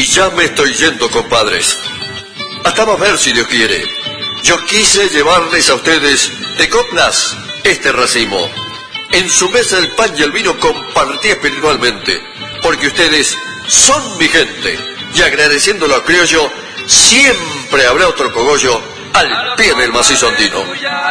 ya me estoy yendo, compadres. Hasta más ver si Dios quiere. Yo quise llevarles a ustedes de coplas este racimo. En su mesa el pan y el vino compartí espiritualmente, porque ustedes son mi gente, y agradeciéndolo a criollo, siempre habrá otro cogollo al pie del macizo andino.